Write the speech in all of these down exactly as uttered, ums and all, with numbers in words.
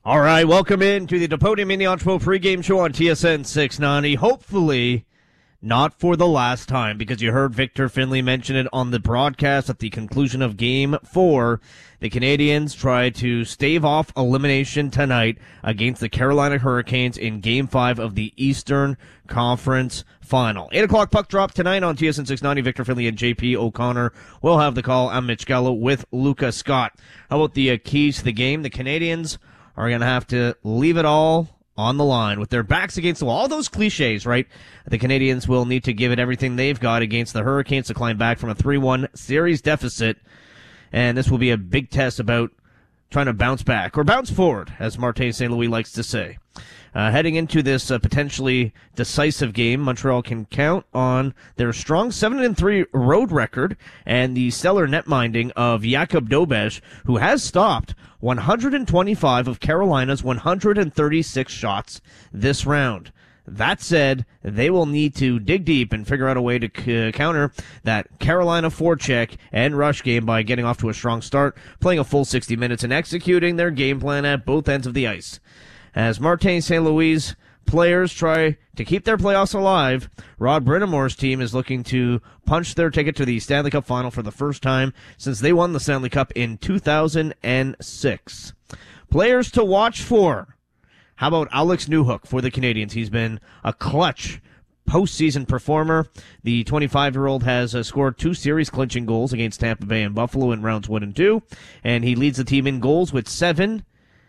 All right, welcome in to the Depodium Mini Entrepot pregame show on T S N six ninety. Hopefully not for the last time, because you heard Victor Finlay mention it on the broadcast at the conclusion of Game four. The Canadians try to stave off elimination tonight against the Carolina Hurricanes in Game five of the Eastern Conference Final. eight o'clock puck drop tonight on T S N six ninety. Victor Finlay and J P O'Connor will have the call. I'm Mitch Gallo with Luca Scott. How about the uh, keys to the game? The Canadians are going to have to leave it all on the line with their backs against the wall. All those cliches, right? The Canadians will need to give it everything they've got against the Hurricanes to climb back from a three one series deficit. And this will be a big test about trying to bounce back, or bounce forward, as Martin Saint Louis likes to say. Uh, heading into this uh, potentially decisive game, Montreal can count on their strong seven and three road record and the stellar netminding of Jakub Dobeš, who has stopped one hundred twenty-five of Carolina's one hundred thirty-six shots this round. That said, they will need to dig deep and figure out a way to c- counter that Carolina forecheck and rush game by getting off to a strong start, playing a full sixty minutes, and executing their game plan at both ends of the ice. As Martin Saint Louis players try to keep their playoffs alive, Rod Brind'Amour's team is looking to punch their ticket to the Stanley Cup Final for the first time since they won the Stanley Cup in two thousand six. Players to watch for. How about Alex Newhook for the Canadians? He's been a clutch postseason performer. The twenty-five-year-old has uh, scored two series-clinching goals against Tampa Bay and Buffalo in rounds one and two, and he leads the team in goals with seven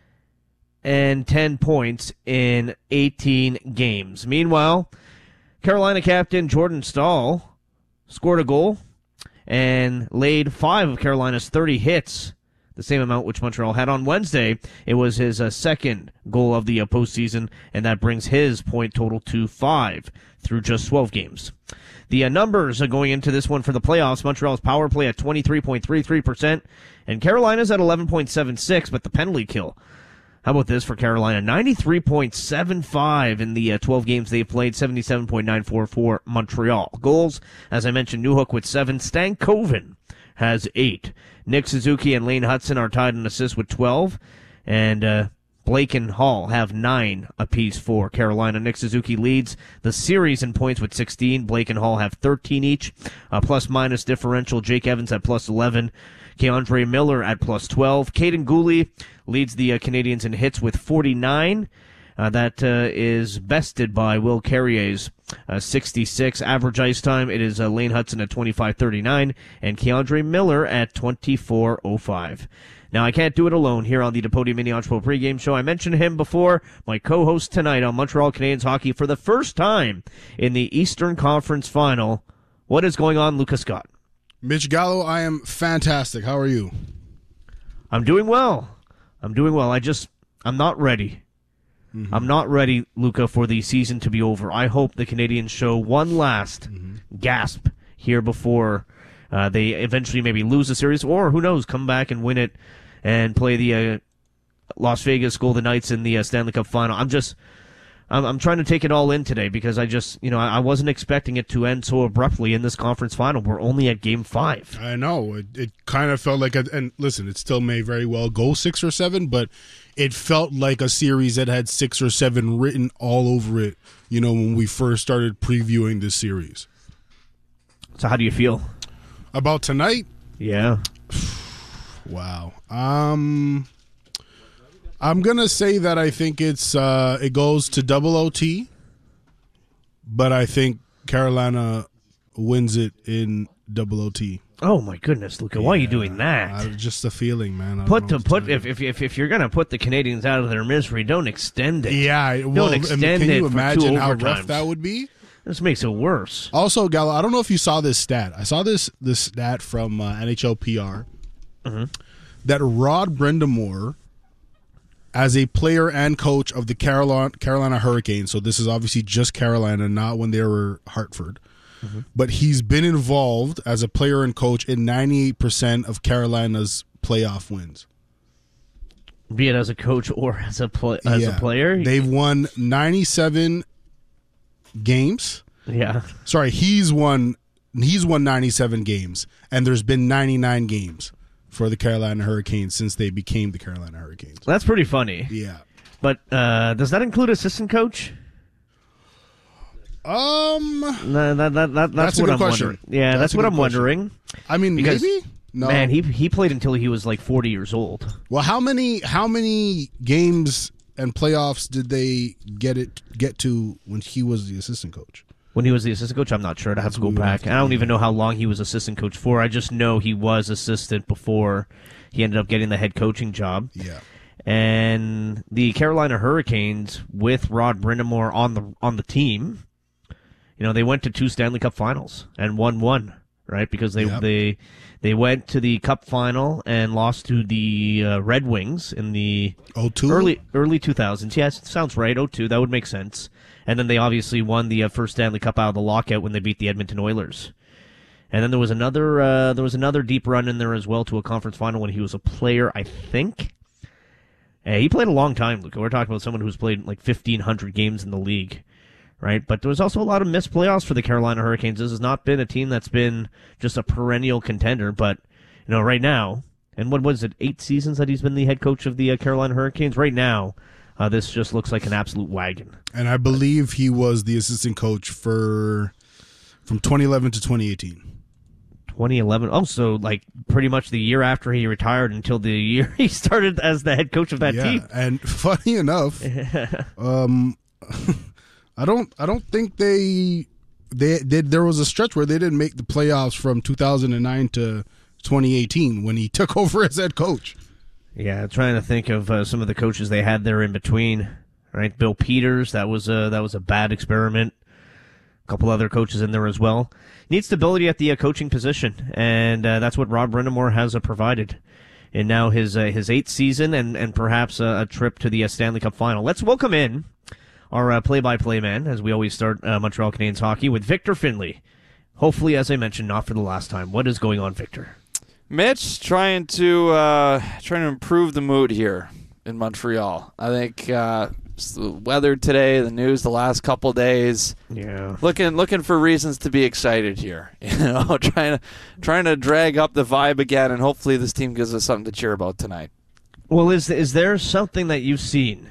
and ten points in eighteen games. Meanwhile, Carolina captain Jordan Staal scored a goal and laid five of Carolina's thirty hits, the same amount which Montreal had on Wednesday. It was his uh, second goal of the uh, postseason, and that brings his point total to five through just twelve games. The uh, numbers are going into this one for the playoffs. Montreal's power play at twenty-three point three three percent, and Carolina's at eleven point seven six, but the penalty kill, how about this for Carolina? ninety-three point seven five in the uh, twelve games they've played, seventy-seven point nine four for Montreal. Goals, as I mentioned, Newhook with seven. Stankoven has eight. Nick Suzuki and Lane Hudson are tied in assists with twelve. And uh, Blake and Hall have nine apiece for Carolina. Nick Suzuki leads the series in points with sixteen. Blake and Hall have thirteen each. Uh, plus-minus differential, Jake Evans at plus eleven. Keandre Miller at plus twelve. Caden Gooley leads the uh, Canadians in hits with forty-nine. Uh, that uh, is bested by Will Carrier's uh, sixty-six. Average ice time, it is uh, Lane Hudson at twenty-five thirty-nine and Keandre Miller at twenty-four oh five. Now, I can't do it alone here on the Depodium Mini Entrepot pregame show. I mentioned him before, my co-host tonight on Montreal Canadiens hockey for the first time in the Eastern Conference Final. What is going on, Luca Scott? Mitch Gallo, I am fantastic. How are you? I'm doing well. I'm doing well. I just, I'm not ready. Mm-hmm. I'm not ready, Luca, for the season to be over. I hope the Canadians show one last mm-hmm. gasp here before uh, they eventually maybe lose the series, or who knows, come back and win it and play the uh, Las Vegas Golden Knights in the uh, Stanley Cup Final. I'm just, I'm, I'm trying to take it all in today because I just, you know, I, I wasn't expecting it to end so abruptly in this conference final. We're only at game five. I know. It, it kind of felt like, a, and listen, it still may very well go six or seven, but it felt like a series that had six or seven written all over it, you know, when we first started previewing this series. So how do you feel? About tonight? Yeah. Wow. Um, I'm going to say that I think it's uh, it goes to double O T, but I think Carolina wins it in double O T. Oh my goodness, Luca! Yeah, why are you doing that? Uh, just a feeling, man. I put to put if, if if if you're gonna put the Canadians out of their misery, don't extend it. Yeah, well, don't extend I mean, can it you for imagine two how overtimes. rough that would be? This makes it worse. Also, Gallo, I don't know if you saw this stat. I saw this this stat from uh, N H L P R mm-hmm. that Rod Brind'Amour, as a player and coach of the Carolina Carolina Hurricanes, so this is obviously just Carolina, not when they were Hartford. Mm-hmm. But he's been involved as a player and coach in ninety-eight percent of Carolina's playoff wins. Be it as a coach or as a pl- as yeah. a player? They've won ninety-seven games. Yeah. Sorry, he's won he's won ninety-seven games, and there's been ninety-nine games for the Carolina Hurricanes since they became the Carolina Hurricanes. That's pretty funny. Yeah. But uh, does that include assistant coach? Um, no, that, that, that, that's, that's what a good I'm question. wondering. Yeah, that's, that's what I'm question. wondering. I mean, because, maybe. No. Man, he he played until he was like forty years old. Well, how many how many games and playoffs did they get it get to when he was the assistant coach? When he was the assistant coach, I'm not sure. I have to go back. I don't even know how long he was assistant coach for. I just know he was assistant before he ended up getting the head coaching job. Yeah. And the Carolina Hurricanes, with Rod Brind'Amour on the on the team, you know, they went to two Stanley Cup Finals and won one, right? Because they Yep. they they went to the Cup Final and lost to the uh, Red Wings in the oh two early early two thousands. Yes, sounds right. oh two, that would make sense. And then they obviously won the uh, first Stanley Cup out of the lockout when they beat the Edmonton Oilers. And then there was another uh, there was another deep run in there as well to a conference final when he was a player, I think. Uh, he played a long time, Luca. We're talking about someone who's played like fifteen hundred games in the league, right? But there was also a lot of missed playoffs for the Carolina Hurricanes. This has not been a team that's been just a perennial contender, but you know, right now, and what was it, eight seasons that he's been the head coach of the uh, Carolina Hurricanes? Right now, uh, this just looks like an absolute wagon. And I believe he was the assistant coach for from twenty eleven to twenty eighteen. twenty eleven. Oh, so like pretty much the year after he retired until the year he started as the head coach of that yeah, team. And funny enough, um, I don't, I don't think they, they did. There was a stretch where they didn't make the playoffs from two thousand nine to twenty eighteen when he took over as head coach. Yeah, trying to think of uh, some of the coaches they had there in between. Right, Bill Peters. That was a that was a bad experiment. A couple other coaches in there as well. Need stability at the uh, coaching position, and uh, that's what Rod Brind'Amour has uh, provided. And now his uh, his eighth season, and and perhaps uh, a trip to the uh, Stanley Cup Final. Let's welcome in our uh, play-by-play man, as we always start uh, Montreal Canadiens hockey, with Victor Finley. Hopefully, as I mentioned, not for the last time. What is going on, Victor? Mitch, trying to uh, trying to improve the mood here in Montreal. I think uh, it's the weather today, the news the last couple days. Yeah, looking looking for reasons to be excited here. You know, trying to trying to drag up the vibe again, and hopefully this team gives us something to cheer about tonight. Well, is is there something that you've seen,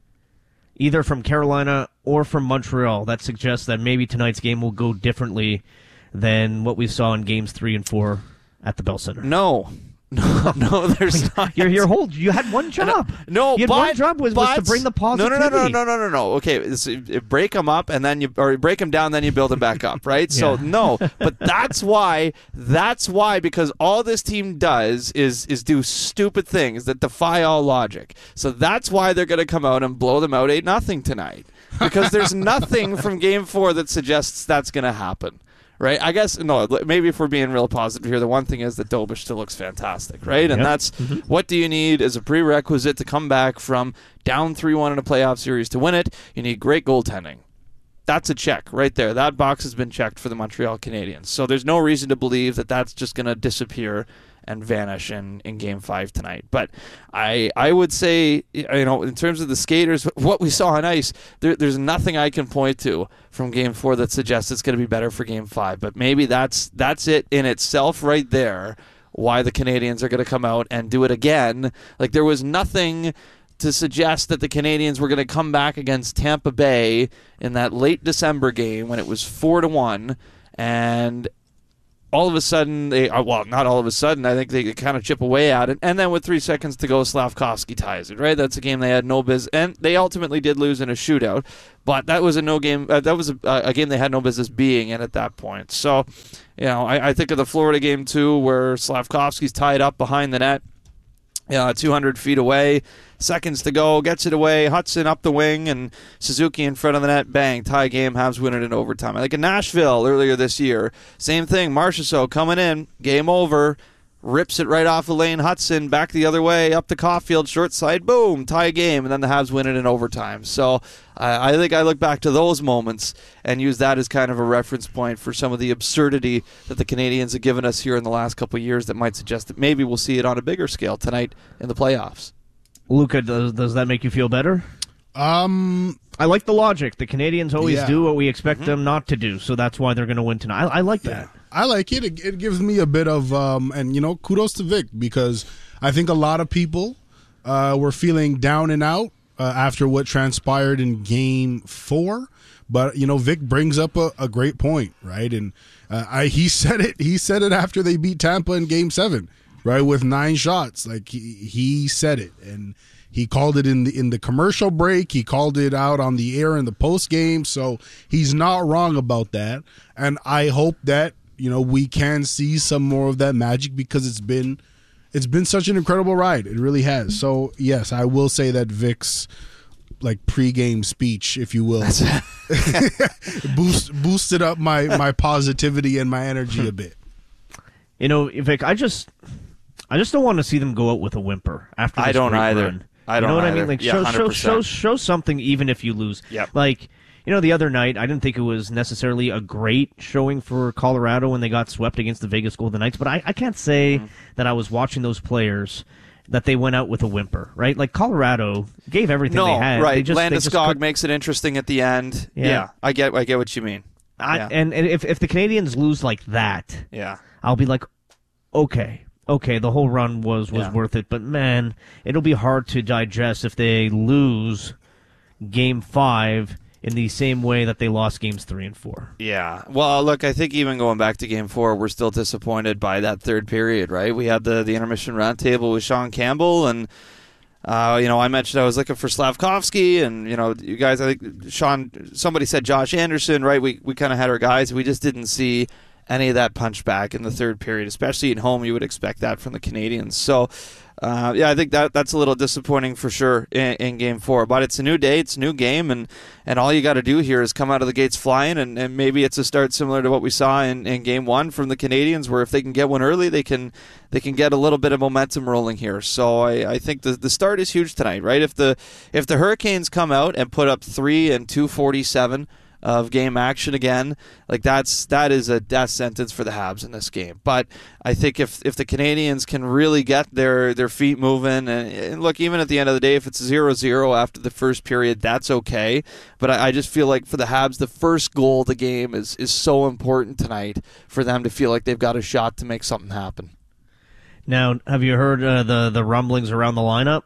either from Carolina or from Montreal, that suggests that maybe tonight's game will go differently than what we saw in games three and four at the Bell Center? No. No, no, there's not. Your, your whole, you had one job. No, you had but, one job was, was to bring the positivity. No, no, no, no, no, no, no. Okay, it's, it, break them up and then you, or break them down, then you build them back up, right? Yeah. So no, but that's why. That's why because all this team does is is do stupid things that defy all logic. So that's why they're going to come out and blow them out eight nothing tonight because there's nothing from Game Four that suggests that's going to happen. Right, I guess no. Maybe if we're being real positive here, the one thing is that Dobish still looks fantastic, right? And yep. that's mm-hmm. what do you need as a prerequisite to come back from down three one in a playoff series to win it? You need great goaltending. That's a check right there. That box has been checked for the Montreal Canadiens. So there's no reason to believe that that's just going to disappear and vanish in, in Game Five tonight. But I I would say, you know, in terms of the skaters, what we saw on ice, there, there's nothing I can point to from Game Four that suggests it's going to be better for Game Five. But maybe that's that's it in itself right there. Why the Canadiens are going to come out and do it again? Like there was nothing to suggest that the Canadiens were going to come back against Tampa Bay in that late December game when it was four to one and all of a sudden, they well, not all of a sudden, I think they kind of chip away at it. And then with three seconds to go, Slavkovsky ties it, right? That's a game they had no business, and they ultimately did lose in a shootout. But that was a no game. Uh, that was a, a game they had no business being in at that point. So, you know, I, I think of the Florida game too, where Slavkovsky's tied up behind the net, you know, two hundred feet away. Seconds to go, gets it away, Hudson up the wing, and Suzuki in front of the net, bang, tie game, Habs win it in overtime. I think in Nashville earlier this year, same thing, Marchessault coming in, game over, rips it right off of Lane Hudson, back the other way, up to Caulfield, short side, boom, tie game, and then the Habs win it in overtime. So uh, I think I look back to those moments and use that as kind of a reference point for some of the absurdity that the Canadiens have given us here in the last couple of years that might suggest that maybe we'll see it on a bigger scale tonight in the playoffs. Luca, does does that make you feel better? Um, I like the logic. The Canadiens always yeah. do what we expect mm-hmm. them not to do, so that's why they're going to win tonight. I, I like yeah. that. I like it. it. It gives me a bit of, um, and you know, kudos to Vic, because I think a lot of people uh, were feeling down and out uh, after what transpired in Game Four. But you know, Vic brings up a, a great point, right? And uh, I he said it. He said it after they beat Tampa in Game Seven, right, with nine shots. Like he, he said it, and he called it in the in the commercial break. He called it out on the air in the post game. So he's not wrong about that. And I hope that you know we can see some more of that magic, because it's been it's been such an incredible ride. It really has. So yes, I will say that Vic's like pregame speech, if you will, boost boosted up my my positivity and my energy a bit. You know, Vic, I just I just don't want to see them go out with a whimper after this I don't great either. run. I don't You know what either. I mean? Like Yeah, show, one show hundred show percent. show something, even if you lose. Yep. Like, you know, the other night, I didn't think it was necessarily a great showing for Colorado when they got swept against the Vegas Golden Knights, but I, I can't say mm-hmm. that I was watching those players that they went out with a whimper, right? Like Colorado gave everything no, they had. right. They just, they Landeskog just could... makes it interesting at the end. Yeah, yeah I get I get what you mean. I, yeah. and, and if if the Canadians lose like that, yeah, I'll be like, okay. Okay, the whole run was, was yeah. worth it, but man, it'll be hard to digest if they lose Game Five in the same way that they lost Games Three and Four. Yeah. Well, look, I think even going back to Game Four, we're still disappointed by that third period, right? We had the the intermission roundtable with Sean Campbell, and uh, you know, I mentioned I was looking for Slavkovsky, and you know, you guys, I think Sean, somebody said Josh Anderson, right? We we kind of had our guys, we just didn't see any of that punch back in the third period, especially at home. You would expect that from the Canadians. So, uh, yeah, I think that that's a little disappointing for sure in, in Game Four. But it's a new day, it's a new game, and, and all you got to do here is come out of the gates flying, and, and maybe it's a start similar to what we saw in, in Game One from the Canadians, where if they can get one early, they can they can get a little bit of momentum rolling here. So I, I think the the start is huge tonight, right? If the if the Hurricanes come out and put up three and two forty-seven of game action again, like that's that is a death sentence for the Habs in this game. But I think if if the Canadians can really get their their feet moving, and, and look, even at the end of the day, if it's zero zero after the first period, that's okay. But I, I just feel like for the Habs, the first goal of the game is is so important tonight for them to feel like they've got a shot to make something happen. Now, have you heard uh, the the rumblings around the lineup?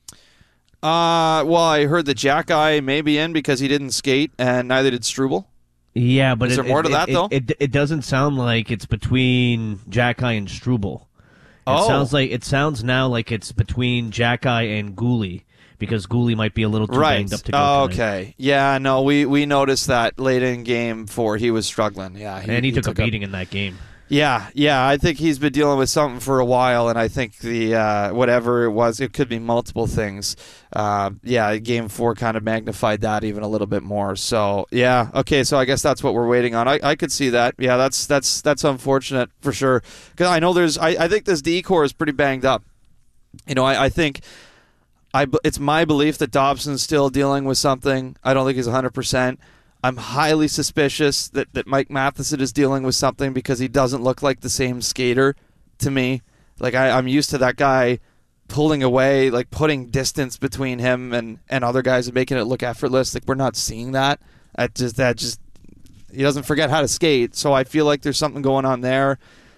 Uh, well, I heard that Jack Eye may be in because he didn't skate, and neither did Struble. Yeah, but is it, there more it, to that it, though? It, it it doesn't sound like it's between Jack-Eye and Struble. It oh. sounds like it sounds now like it's between Jack-Eye and Gooley, because Gooley might be a little too right. banged up to go. Oh, tonight. okay. Yeah, no, we, we noticed that late in game four. He was struggling. Yeah, he, and he, he took, took a beating in that game. Yeah, yeah. I think he's been dealing with something for a while, and I think the uh, whatever it was, it could be multiple things. Uh, yeah, game four kind of magnified that even a little bit more. So yeah, okay. So I guess that's what we're waiting on. I, I could see that. Yeah, that's that's that's unfortunate for sure. Because I know there's. I, I think this D core is pretty banged up. You know, I, I think. I, it's my belief that Dobson's still dealing with something. I don't think he's one hundred percent. I'm highly suspicious that, that Mike Matheson is dealing with something because he doesn't look like the same skater to me. Like, I, I'm used to that guy pulling away, like putting distance between him and, and other guys and making it look effortless. Like, we're not seeing that. That just, that just, he doesn't forget how to skate. So I feel like there's something going on there.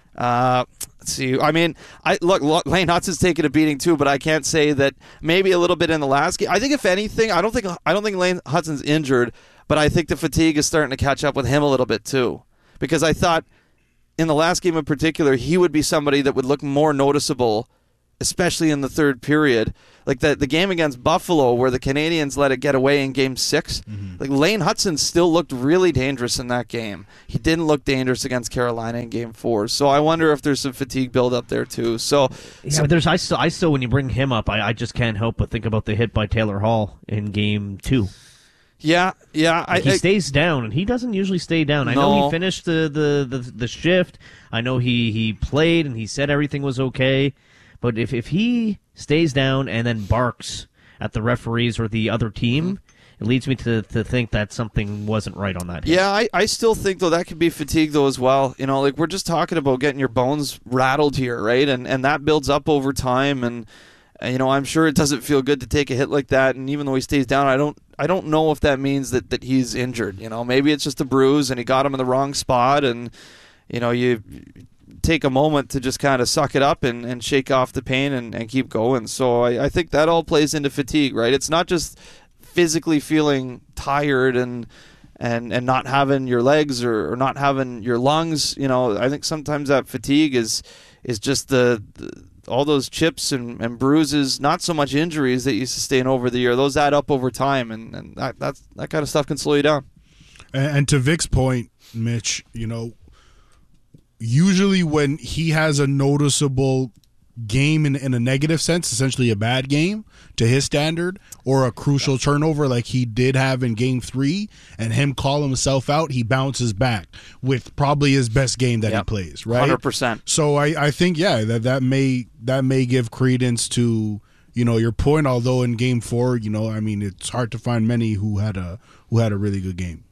Uh, let's see. I mean, I look, Lane Hutson's taking a beating too, but I can't say that maybe a little bit in the last game. I think if anything, I don't think I don't think Lane Hutson's injured, but I think the fatigue is starting to catch up with him a little bit too. Because I thought in the last game in particular, he would be somebody that would look more noticeable, especially in the third period. Like the the game against Buffalo where the Canadians let it get away in game six. Mm-hmm. Like Lane Hutson still looked really dangerous in that game. He didn't look dangerous against Carolina in game four. So I wonder if there's some fatigue build up there too. So, yeah, so but there's I still, I still when you bring him up, I, I just can't help but think about the hit by Taylor Hall in game two. Yeah, yeah. Like I, he I, stays down, and he doesn't usually stay down. I No. know he finished the, the, the, the shift. I know he, he played, and he said everything was okay. But if, if he stays down and then barks at the referees or the other team, it leads me to, to think that something wasn't right on that hit. Yeah, I, I still think, though, that could be fatigue, though, as well. You know, like, we're just talking about getting your bones rattled here, right? And and that builds up over time, and, uh, you know, I'm sure it doesn't feel good to take a hit like that, and even though he stays down, I don't I don't know if that means that, that he's injured, you know? Maybe it's just a bruise, and he got him in the wrong spot, and, you know, you take a moment to just kind of suck it up and, and shake off the pain and, and keep going. So I, I think that all plays into fatigue, right? It's not just physically feeling tired and and and not having your legs or, or not having your lungs. You know, I think sometimes that fatigue is is just the, the all those chips and, and bruises, not so much injuries that you sustain over the year. Those add up over time, and, and that that's, that kind of stuff can slow you down. And, and to Vic's point, Mitch, you know, usually when he has a noticeable game in, in a negative sense, essentially a bad game to his standard, or a crucial turnover like he did have in game three, and him call himself out, he bounces back with probably his best game that yep. he plays, right? one hundred percent. So I, I think, yeah, that, that may that may give credence to, you know, your point, although in game four, you know, I mean, it's hard to find many who had a who had a really good game.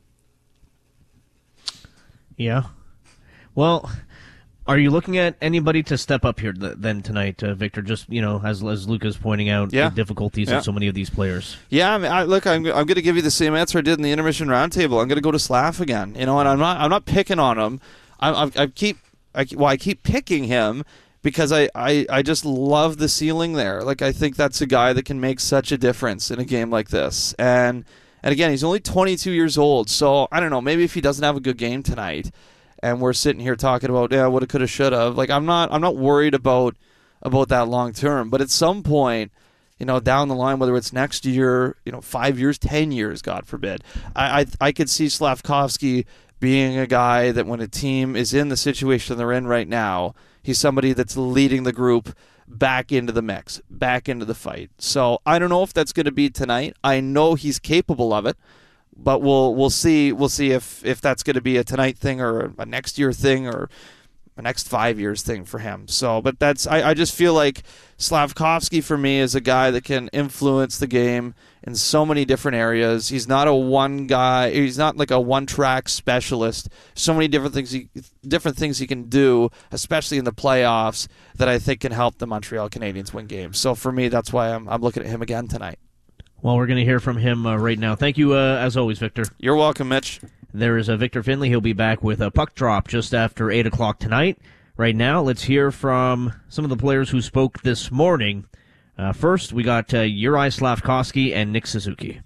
Yeah. Well, are you looking at anybody to step up here th- then tonight, uh, Victor? Just, you know, as as Luca's pointing out, yeah. the difficulties yeah. of so many of these players. Yeah, I mean, I, look, I'm I'm going to give you the same answer I did in the intermission roundtable. I'm going to go to Slav again. You know, and I'm not I'm not picking on him. I I, I keep I well I keep picking him because I, I I just love the ceiling there. Like, I think that's a guy that can make such a difference in a game like this. And and again, he's only twenty-two years old, so I don't know. Maybe if he doesn't have a good game tonight, and we're sitting here talking about, yeah, woulda, coulda, shoulda. Like, I'm not, I'm not worried about about that long term. But at some point, you know, down the line, whether it's next year, you know, five years, ten years, God forbid, I, I, I could see Slavkovsky being a guy that when a team is in the situation they're in right now, he's somebody that's leading the group back into the mix, back into the fight. So I don't know if that's going to be tonight. I know he's capable of it. But we'll we'll see we'll see if, if that's going to be a tonight thing or a next year thing or a next five years thing for him. So, but that's I, I just feel like Slavkovsky for me is a guy that can influence the game in so many different areas. He's not a one guy. He's not like a one track specialist. So many different things he different things he can do, especially in the playoffs, that I think can help the Montreal Canadiens win games. So for me, that's why I'm I'm looking at him again tonight. Well, we're going to hear from him uh, right now. Thank you, uh, as always, Victor. You're welcome, Mitch. There is uh, Victor Finley. He'll be back with a puck drop just after eight o'clock tonight. Right now, let's hear from some of the players who spoke this morning. Uh, first, we got uh, Uri Slavkovsky and Nick Suzuki.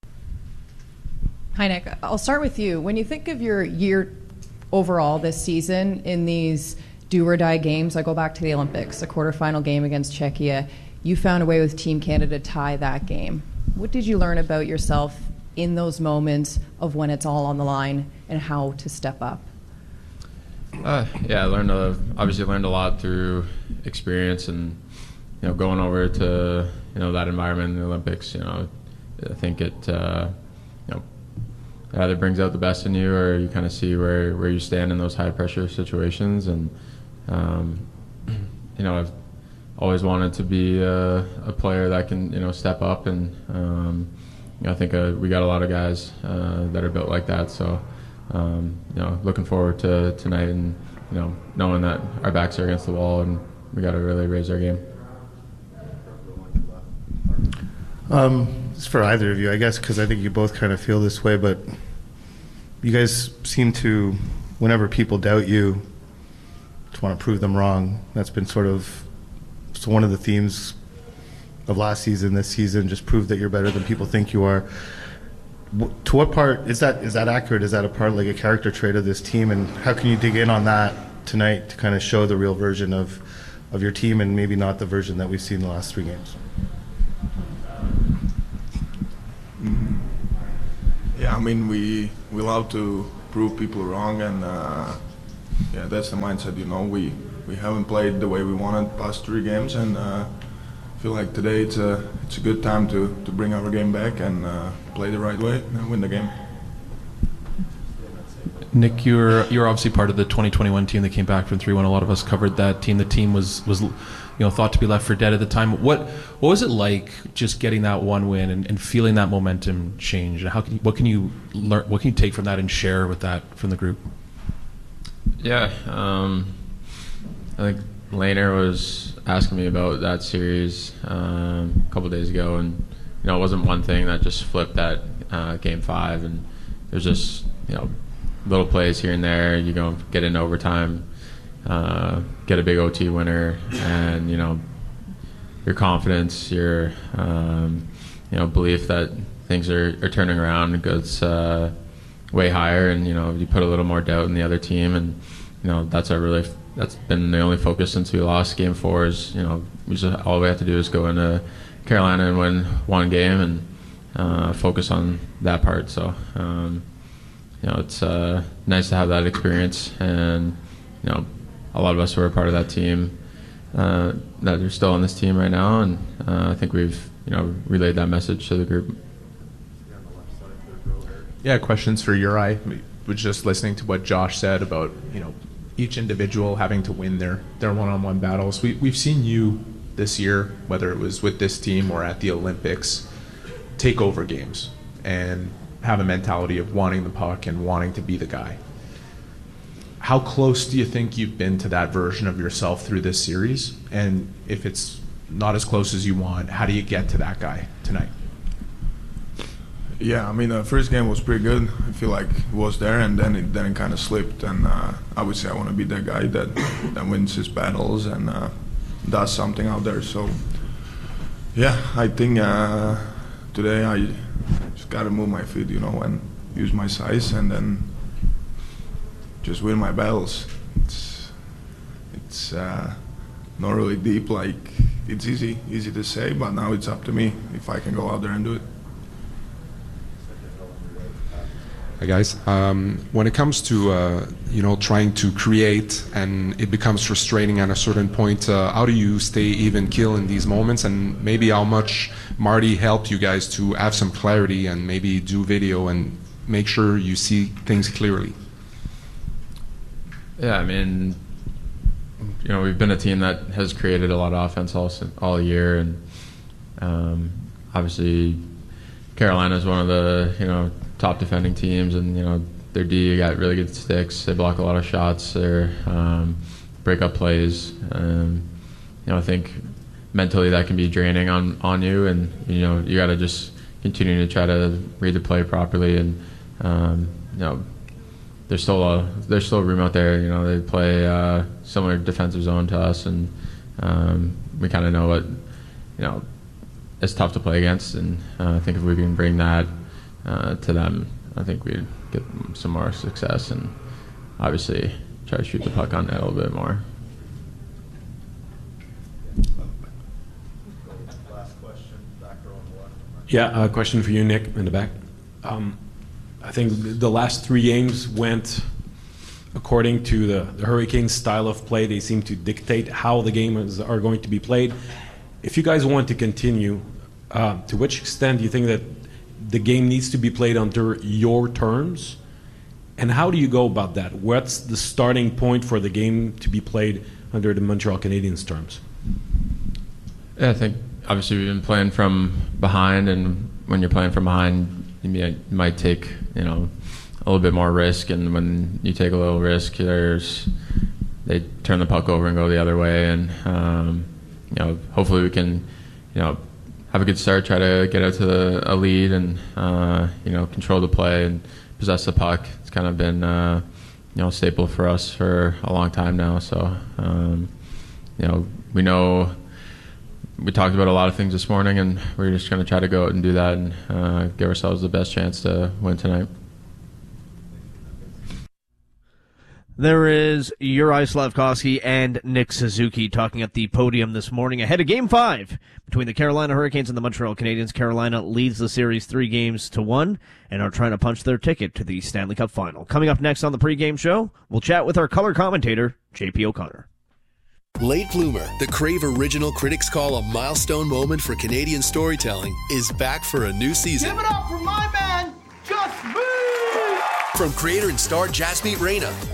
Hi, Nick. I'll start with you. When you think of your year overall this season in these do-or-die games, I go back to the Olympics, the quarterfinal game against Czechia. You found a way with Team Canada to tie that game. What did you learn about yourself in those moments of when it's all on the line and how to step up? Uh, yeah, I learned a, obviously learned a lot through experience and, you know, going over to, you know, that environment in the Olympics. You know, I think it, uh, you know, either brings out the best in you or you kind of see where, where you stand in those high pressure situations. And, um, you know, I've always wanted to be a, a player that can, you know, step up, and um, you know, I think uh, we got a lot of guys uh, that are built like that. So, um, you know, looking forward to tonight, and you know, knowing that our backs are against the wall, and we got to really raise our game. Um, it's for either of you, I guess, because I think you both kind of feel this way, but you guys seem to, whenever people doubt you, just want to prove them wrong. That's been sort of so one of the themes of last season, this season, just prove that you're better than people think you are. To what part is that is that accurate? Is that a part, like a character trait of this team? And how can you dig in on that tonight to kind of show the real version of, of your team, and maybe not the version that we've seen the last three games? Yeah, I mean, we we love to prove people wrong, and uh, yeah, that's the mindset. You know, we we haven't played the way we wanted past three games, and uh, feel like today it's a it's a good time to, to bring our game back and uh, play the right way and win the game. Nick, you're you're obviously part of the twenty twenty-one team that came back from three one. A lot of us covered that team. The team was was you know thought to be left for dead at the time. What what was it like just getting that one win and, and feeling that momentum change? And how can you, what can you learn? What can you take from that and share with that from the group? Yeah, um, I think Lehner was asking me about that series um, a couple of days ago, and you know it wasn't one thing that just flipped that uh, game five, and there's just you know little plays here and there. You go get in overtime, uh, get a big O T winner, and you know your confidence, your um, you know belief that things are, are turning around goes uh, way higher, and you know you put a little more doubt in the other team, and you know that's our really that's been the only focus since we lost game four. Is you know we just all we have to do is go into Carolina and win one game and uh, focus on that part. So. Um, You know, it's uh, nice to have that experience, and you know, a lot of us who are a part of that team uh, that are still on this team right now, and uh, I think we've you know relayed that message to the group. Yeah, questions for Uri. I was just listening to what Josh said about you know each individual having to win their their one-on-one battles. We we've seen you this year, whether it was with this team or at the Olympics, take over games and have a mentality of wanting the puck and wanting to be the guy. How close do you think you've been to that version of yourself through this series? And if it's not as close as you want, how do you get to that guy tonight? Yeah, I mean, the first game was pretty good. I feel like it was there, and then it then it kind of slipped. And uh, I would say I want to be that guy that that wins his battles and uh, does something out there. So, yeah, I think uh, today I just got to move my feet, you know, and use my size, and then just win my battles. It's it's uh, not really deep. Like it's easy, easy to say, but now it's up to me if I can go out there and do it. Hi guys. Um, when it comes to uh, you know trying to create and it becomes frustrating at a certain point, uh, how do you stay even keel in these moments? And maybe how much Marty helped you guys to have some clarity and maybe do video and make sure you see things clearly? Yeah, I mean, you know, we've been a team that has created a lot of offense all all year, and um, obviously Carolina is one of the you know. top defending teams, and you know their D got really good sticks. They block a lot of shots. They um, break up plays. Um, you know, I think mentally that can be draining on, on you, and you know you got to just continue to try to read the play properly. And um, you know, there's still a there's still room out there. You know, they play uh, similar defensive zone to us, and um, we kind of know what you know it's tough to play against. And uh, I think if we can bring that Uh, to them, I think we'd get some more success, and obviously try to shoot the puck on net a little bit more. Last question, back row on the left. Yeah, a question for you, Nick, in the back. Um, I think the last three games went according to the, the Hurricanes' style of play. They seem to dictate how the games are going to be played. If you guys want to continue, uh, to which extent do you think that the game needs to be played under your terms? And how do you go about that? What's the starting point for the game to be played under the Montreal Canadiens' terms? Yeah, I think obviously we've been playing from behind, and when you're playing from behind, you might take you know a little bit more risk, and when you take a little risk, there's they turn the puck over and go the other way, and um, you know hopefully we can you know have a good start, try to get out to the, a lead, and uh, you know control the play and possess the puck. It's kind of been uh, you know a staple for us for a long time now. So um, you know we know we talked about a lot of things this morning, and we're just going to try to go out and do that and uh, give ourselves the best chance to win tonight. There is Uri Slafkovsky and Nick Suzuki talking at the podium this morning ahead of Game five between the Carolina Hurricanes and the Montreal Canadiens. Carolina leads the series three games to one and are trying to punch their ticket to the Stanley Cup Final. Coming up next on the pregame show, we'll chat with our color commentator, J P O'Connor. Late Bloomer, the Crave original critics call a milestone moment for Canadian storytelling, is back for a new season. Give it up for my man, Just Move! From creator and star Jasmeet Reyna,